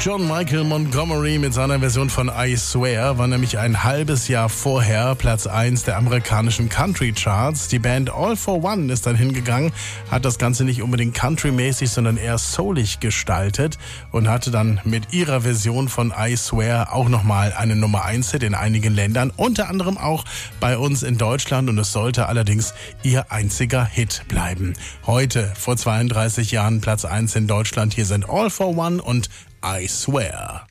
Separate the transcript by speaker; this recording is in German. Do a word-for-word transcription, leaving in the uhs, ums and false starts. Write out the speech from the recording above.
Speaker 1: John Michael Montgomery mit seiner Version von I Swear war nämlich ein halbes Jahr vorher Platz eins der amerikanischen Country Charts. Die Band All for One ist dann hingegangen, hat das Ganze nicht unbedingt countrymäßig, sondern eher soulig gestaltet und hatte dann mit ihrer Version von I Swear auch nochmal einen Nummer eins Hit in einigen Ländern, unter anderem auch bei uns in Deutschland, und es sollte allerdings ihr einziger Hit bleiben. Heute, vor zweiunddreißig Jahren, Platz eins in Deutschland. Hier sind All for One und I Swear.